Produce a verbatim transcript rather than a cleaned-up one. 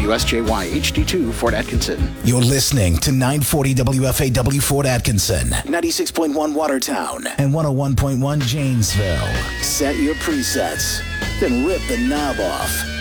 W S J Y H D two, Fort Atkinson. You're listening to nine forty W F A W Fort Atkinson, ninety-six point one Watertown, and one oh one point one Janesville. Set your presets, then rip the knob off.